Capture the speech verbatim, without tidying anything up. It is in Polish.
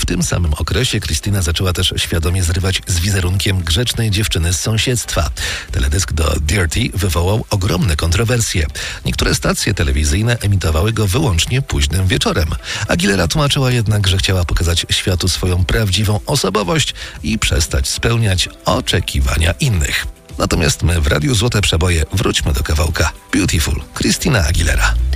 tym samym okresie Christina zaczęła też świadomie zrywać z wizerunkiem grzecznej dziewczyny z sąsiedztwa. Teledysk do Dirty wywołał ogromne kontrowersje. Niektóre stacje telewizyjne emitowały go wyłącznie późnym wieczorem. Aguilera tłumaczyła jednak, że chciała pokazać światu swoją prawdziwą osobowość i przestać spełniać oczekiwania innych. Natomiast my w Radiu Złote Przeboje wróćmy do kawałka Beautiful, Christina Aguilera.